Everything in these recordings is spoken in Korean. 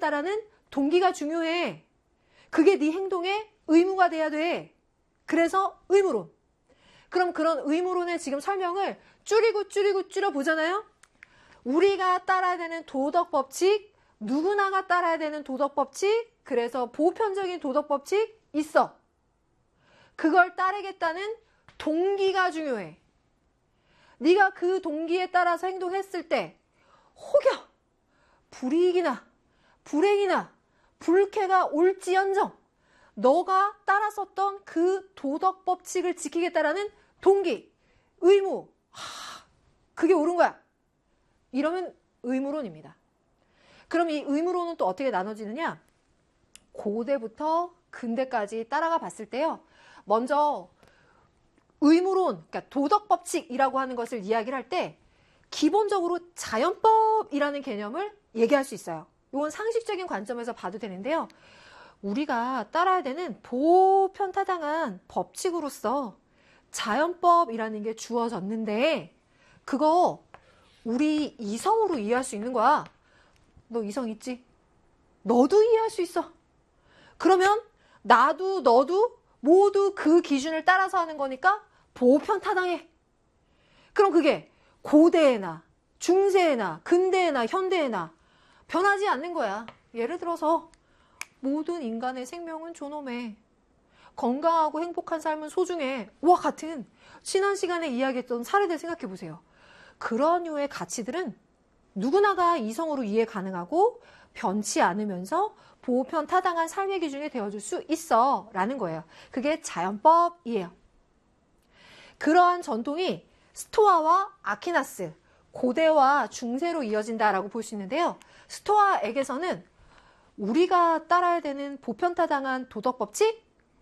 하겠다라는 동기가 중요해. 그게 네 행동의 의무가 돼야 돼. 그래서 의무론. 그럼 그런 의무론의 지금 설명을 줄여 보잖아요. 우리가 따라야 되는 도덕 법칙, 누구나가 따라야 되는 도덕 법칙, 그래서 보편적인 도덕 법칙 있어. 그걸 따르겠다는 동기가 중요해. 네가 그 동기에 따라서 행동했을 때 혹여 불이익이나 불행이나 불쾌가 올지언정 너가 따랐었던 그 도덕 법칙을 지키겠다라는 동기, 의무, 그게 옳은 거야. 이러면 의무론입니다. 그럼 이 의무론은 또 어떻게 나눠지느냐? 고대부터 근대까지 따라가 봤을 때요. 먼저 의무론, 그러니까 도덕 법칙이라고 하는 것을 이야기를 할 때 기본적으로 자연법이라는 개념을 얘기할 수 있어요. 이건 상식적인 관점에서 봐도 되는데요. 우리가 따라야 되는 보편타당한 법칙으로서 자연법이라는 게 주어졌는데 그거 우리 이성으로 이해할 수 있는 거야. 너 이성 있지? 너도 이해할 수 있어. 그러면 나도 너도 모두 그 기준을 따라서 하는 거니까 보편타당해. 그럼 그게 고대에나 중세에나 근대에나 현대에나 변하지 않는 거야. 예를 들어서 모든 인간의 생명은 존엄해. 건강하고 행복한 삶은 소중해. 와 같은 지난 시간에 이야기했던 사례들 생각해 보세요. 그런 류의 가치들은 누구나가 이성으로 이해 가능하고 변치 않으면서 보편타당한 삶의 기준이 되어줄 수 있어 라는 거예요. 그게 자연법이에요. 그러한 전통이 스토아와 아퀴나스, 고대와 중세로 이어진다라고 볼 수 있는데요. 스토아에게서는 우리가 따라야 되는 보편타당한 도덕 법칙?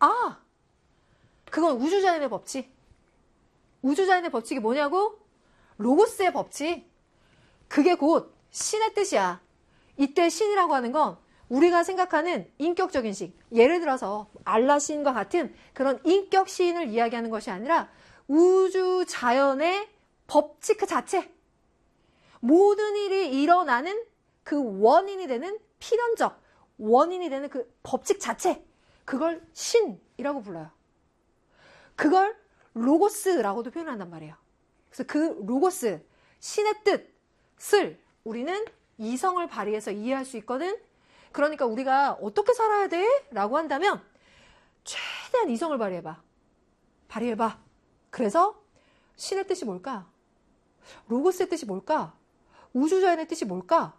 그건 우주자연의 법칙. 우주자연의 법칙이 뭐냐고? 로고스의 법칙. 그게 곧 신의 뜻이야. 이때 신이라고 하는 건 우리가 생각하는 인격적인 신. 예를 들어서 알라 신과 같은 그런 인격 신을 이야기하는 것이 아니라 우주자연의 법칙 그 자체. 모든 일이 일어나는 그 원인이 되는 필연적 원인이 되는 그 법칙 자체. 그걸 신이라고 불러요. 그걸 로고스라고도 표현한단 말이에요. 그래서 그 로고스, 신의 뜻을 우리는 이성을 발휘해서 이해할 수 있거든. 그러니까 우리가 어떻게 살아야 돼? 라고 한다면 최대한 이성을 발휘해봐. 발휘해봐. 그래서 신의 뜻이 뭘까? 로고스의 뜻이 뭘까? 우주자연의 뜻이 뭘까?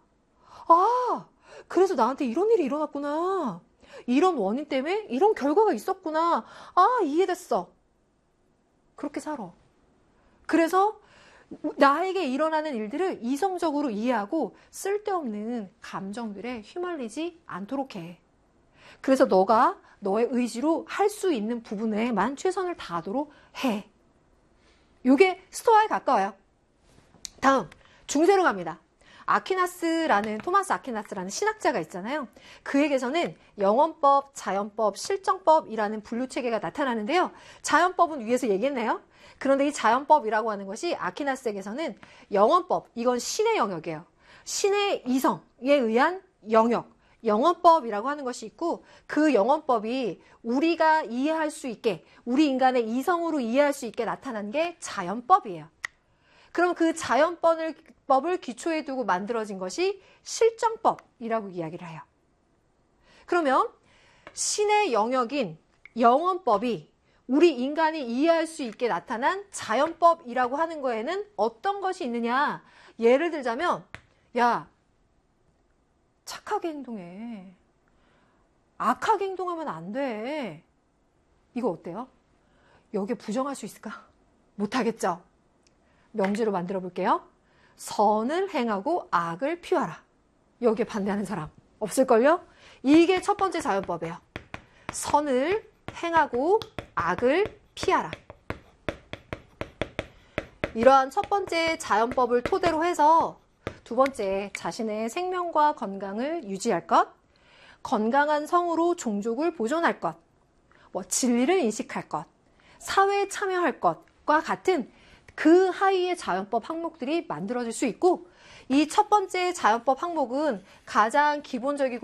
그래서 나한테 이런 일이 일어났구나. 이런 원인 때문에 이런 결과가 있었구나. 이해됐어. 그렇게 살아. 그래서 나에게 일어나는 일들을 이성적으로 이해하고 쓸데없는 감정들에 휘말리지 않도록 해. 그래서 너가 너의 의지로 할 수 있는 부분에만 최선을 다하도록 해. 이게 스토아에 가까워요. 다음 중세로 갑니다. 토마스 아퀴나스라는 신학자가 있잖아요. 그에게서는 영원법, 자연법, 실정법이라는 분류체계가 나타나는데요. 자연법은 위에서 얘기했네요. 그런데 이 자연법이라고 하는 것이 아퀴나스에게서는 영원법, 이건 신의 영역이에요. 신의 이성에 의한 영역, 영원법이라고 하는 것이 있고 그 영원법이 우리가 이해할 수 있게, 우리 인간의 이성으로 이해할 수 있게 나타난 게 자연법이에요. 그럼 그 자연법을 기초에 두고 만들어진 것이 실정법이라고 이야기를 해요. 그러면 신의 영역인 영원법이 우리 인간이 이해할 수 있게 나타난 자연법이라고 하는 거에는 어떤 것이 있느냐? 예를 들자면 야, 착하게 행동해. 악하게 행동하면 안 돼. 이거 어때요? 여기에 부정할 수 있을까? 못하겠죠? 명주로 만들어 볼게요. 선을 행하고 악을 피하라. 여기에 반대하는 사람 없을걸요? 이게 첫 번째 자연법이에요. 선을 행하고 악을 피하라. 이러한 첫 번째 자연법을 토대로 해서 두 번째, 자신의 생명과 건강을 유지할 것, 건강한 성으로 종족을 보존할 것, 진리를 인식할 것, 사회에 참여할 것과 같은 그 하위의 자연법 항목들이 만들어질 수 있고 이 첫 번째 자연법 항목은 가장 기본적이고